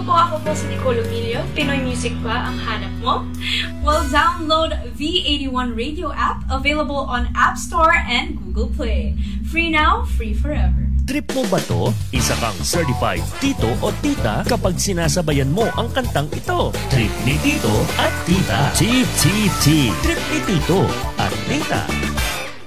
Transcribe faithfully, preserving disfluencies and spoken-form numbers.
po, ako po si Nicole Emilio. Pinoy music ba ang hanap mo? Well, download V eighty-one Radio app, available on App Store and Google Play. Free now, free forever. Trip mo ba to? Isa kang certified tito o tita kapag sinasabayan mo ang kantang ito. Trip ni tito at tita. T T T. Trip ni tito at tita.